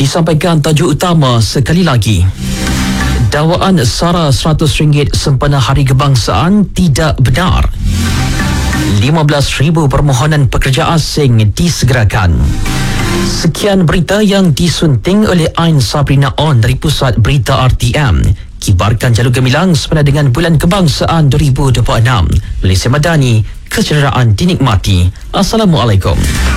Disampaikan tajuk utama sekali lagi. Dakwaan sara RM100 sempena Hari Kebangsaan tidak benar. 15,000 permohonan pekerja asing disegerakan. Sekian berita yang disunting oleh Ain Sabrina On dari Pusat Berita RTM. Kibarkan jalur gemilang sempena dengan Bulan Kebangsaan 2026. Malaysia Madani, kecederaan dinikmati. Assalamualaikum.